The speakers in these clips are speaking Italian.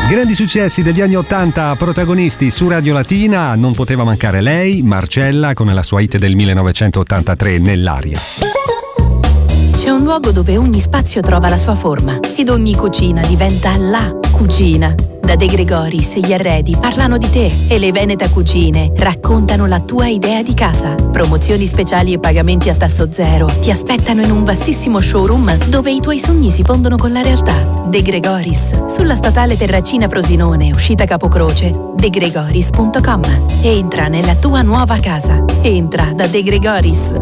Grandi successi degli anni 80, protagonisti su Radio Latina, non poteva mancare lei, Marcella, con la sua hit del 1983, Nell'aria. C'è un luogo dove ogni spazio trova la sua forma ed ogni cucina diventa la cucina. Da De Gregoris gli arredi parlano di te e le Veneta Cucine raccontano la tua idea di casa. Promozioni speciali e pagamenti a tasso zero ti aspettano in un vastissimo showroom dove i tuoi sogni si fondono con la realtà. De Gregoris, sulla statale Terracina Frosinone, uscita Capocroce, degregoris.com. Entra nella tua nuova casa. Entra da De Gregoris.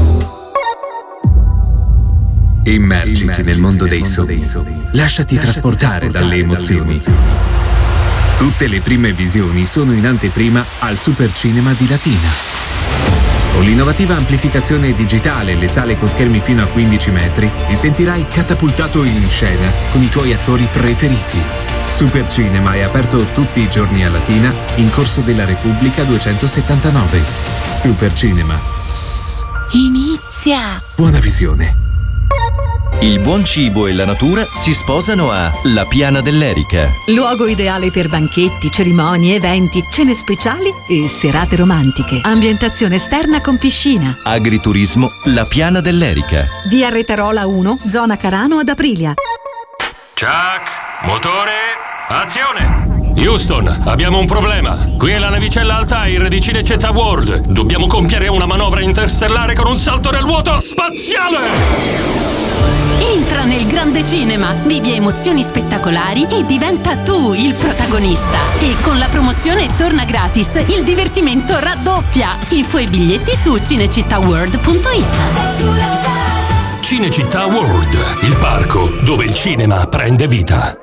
Immergiti nel mondo dei sogni. Lasciati trasportare dalle emozioni. Tutte le prime visioni sono in anteprima al Supercinema di Latina. Con l'innovativa amplificazione digitale e le sale con schermi fino a 15 metri, ti sentirai catapultato in scena con i tuoi attori preferiti. Supercinema è aperto tutti i giorni a Latina, in Corso della Repubblica 279. Supercinema. Inizia! Buona visione. Il buon cibo e la natura si sposano a La Piana dell'Erica. Luogo ideale per banchetti, cerimonie, eventi, cene speciali e serate romantiche. Ambientazione esterna con piscina. Agriturismo La Piana dell'Erica. Via Retarola 1, zona Carano ad Aprilia. Chuck, motore, azione! Houston, abbiamo un problema. Qui è la navicella Altair di Cinecittà World. Dobbiamo compiere una manovra interstellare con un salto nel vuoto spaziale! Entra nel grande cinema, vivi emozioni spettacolari e diventa tu il protagonista. E con la promozione Torna Gratis, il divertimento raddoppia. Info e biglietti su cinecittàworld.it. Cinecittà World, il parco dove il cinema prende vita.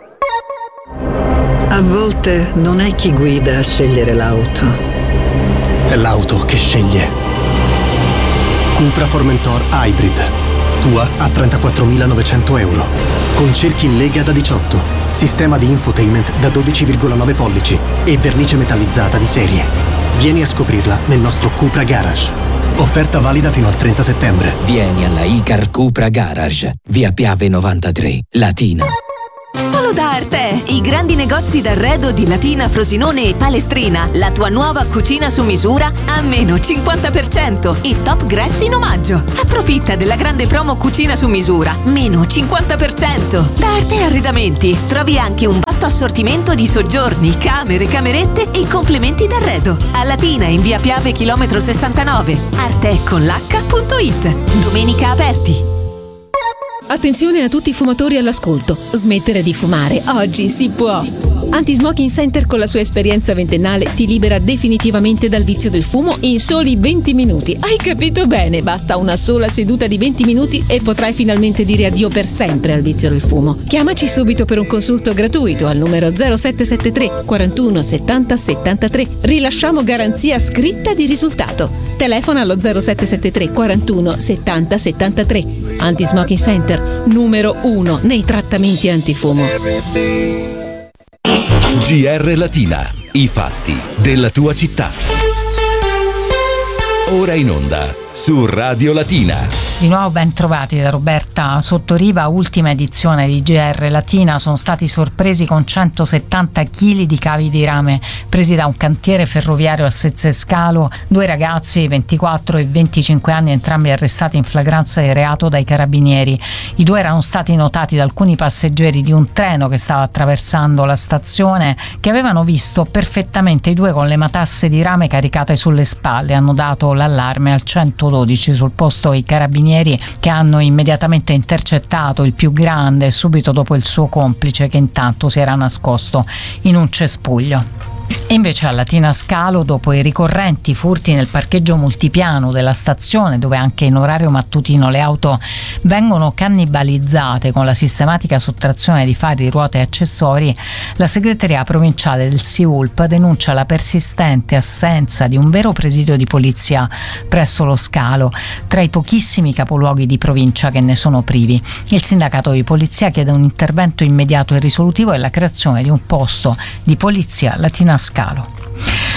A volte non è chi guida a scegliere l'auto. È l'auto che sceglie. Cupra Formentor Hybrid. Tua a 34.900 euro. Con cerchi in lega da 18. Sistema di infotainment da 12,9 pollici e vernice metallizzata di serie. Vieni a scoprirla nel nostro Cupra Garage. Offerta valida fino al 30 settembre. Vieni alla Icar Cupra Garage, via Piave 93, Latina. Solo da Arte, i grandi negozi d'arredo di Latina, Frosinone e Palestrina. La tua nuova cucina su misura a meno 50% e Top Grass in omaggio. Approfitta della grande promo cucina su misura, meno 50%. Da Arte Arredamenti trovi anche un vasto assortimento di soggiorni, camere, camerette e complementi d'arredo. A Latina in via Piave chilometro 69. arteconlh.it. Domenica aperti. Attenzione a tutti i fumatori all'ascolto. Smettere di fumare oggi si può. Anti-Smoking Center con la sua esperienza ventennale ti libera definitivamente dal vizio del fumo in soli 20 minuti. Hai capito bene? Basta una sola seduta di 20 minuti e potrai finalmente dire addio per sempre al vizio del fumo. Chiamaci subito per un consulto gratuito al numero 0773 41 70 73. Rilasciamo garanzia scritta di risultato. Telefona allo 0773 41 70 73. Anti-Smoking Center, numero 1 nei trattamenti antifumo. GR Latina, i fatti della tua città. Ora in onda su Radio Latina. Di nuovo ben trovati da Roberta Sottoriva. Ultima edizione di GR Latina. Sono stati sorpresi con 170 kg di cavi di rame presi da un cantiere ferroviario a Sezzescalo. 2 ragazzi, 24 e 25 anni, entrambi arrestati in flagranza di reato dai carabinieri. I 2 erano stati notati da alcuni passeggeri di un treno che stava attraversando la stazione, che avevano visto perfettamente i 2 con le matasse di rame caricate sulle spalle. Hanno dato l'allarme al 112. Sul posto i carabinieri, che hanno immediatamente intercettato il più grande subito dopo il suo complice, che intanto si era nascosto in un cespuglio. E invece a Latina Scalo, dopo i ricorrenti furti nel parcheggio multipiano della stazione, dove anche in orario mattutino le auto vengono cannibalizzate con la sistematica sottrazione di fari, ruote e accessori, la segreteria provinciale del SIULP denuncia la persistente assenza di un vero presidio di polizia presso lo Scalo, tra i pochissimi capoluoghi di provincia che ne sono privi. Il sindacato di polizia chiede un intervento immediato e risolutivo e la creazione di un posto di polizia Latina Scalo.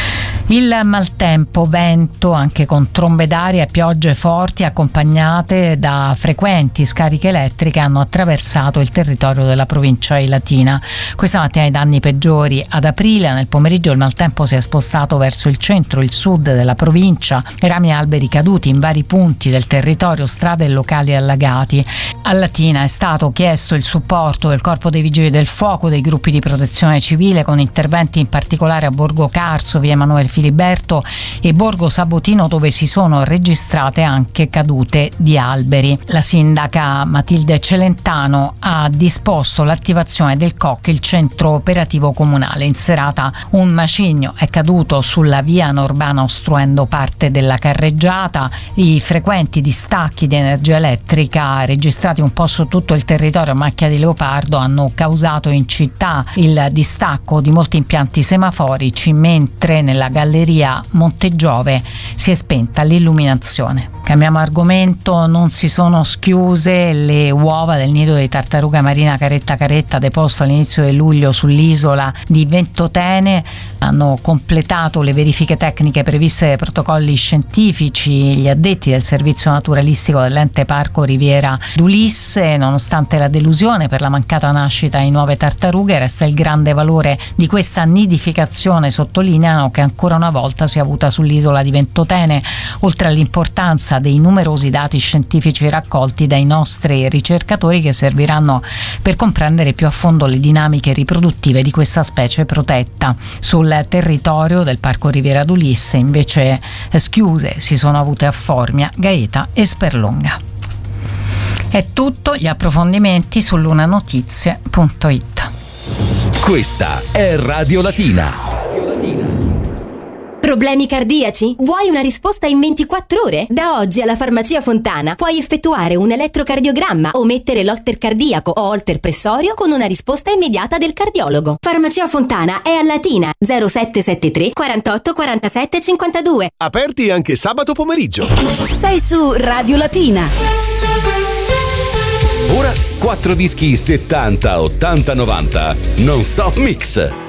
Il maltempo, vento anche con trombe d'aria e piogge forti accompagnate da frequenti scariche elettriche hanno attraversato il territorio della provincia di Latina. Questa mattina i danni peggiori ad Aprilia. Nel pomeriggio il maltempo si è spostato verso il centro e il sud della provincia, rami e alberi caduti in vari punti del territorio, strade e locali allagati. A Latina è stato chiesto il supporto del Corpo dei Vigili del Fuoco, dei gruppi di protezione civile, con interventi in particolare a Borgo Carso, via Emanuele Filiberto e Borgo Sabotino, dove si sono registrate anche cadute di alberi. La sindaca Matilde Celentano ha disposto l'attivazione del COC, il centro operativo comunale. In serata un macigno è caduto sulla via Norbana ostruendo parte della carreggiata. I frequenti distacchi di energia elettrica registrati un po' su tutto il territorio a macchia di leopardo hanno causato in città il distacco di molti impianti semaforici, mentre nella galleria Montegiove si è spenta l'illuminazione. Cambiamo argomento. Non si sono schiuse le uova del nido di tartaruga marina caretta deposto all'inizio di luglio sull'isola di Ventotene. Hanno completato le verifiche tecniche previste dai protocolli scientifici gli addetti del servizio naturalistico dell'ente parco Riviera d'Ulisse. Nonostante la delusione per la mancata nascita di nuove tartarughe, resta il grande valore di questa nidificazione. Sottolineano che ancora una volta si è avuta sull'isola di Ventotene, oltre all'importanza dei numerosi dati scientifici raccolti dai nostri ricercatori, che serviranno per comprendere più a fondo le dinamiche riproduttive di questa specie protetta. Sul territorio del parco Riviera d'Ulisse invece schiuse si sono avute a Formia, Gaeta e Sperlonga. È tutto, gli approfondimenti su lunanotizie.it. Questa è Radio Latina. Problemi cardiaci? Vuoi una risposta in 24 ore? Da oggi alla Farmacia Fontana puoi effettuare un elettrocardiogramma o mettere l'holter cardiaco o holter pressorio con una risposta immediata del cardiologo. Farmacia Fontana è a Latina, 0773 48 47 52. Aperti anche sabato pomeriggio. Sei su Radio Latina. Ora 4 dischi 70, 80, 90 non stop mix.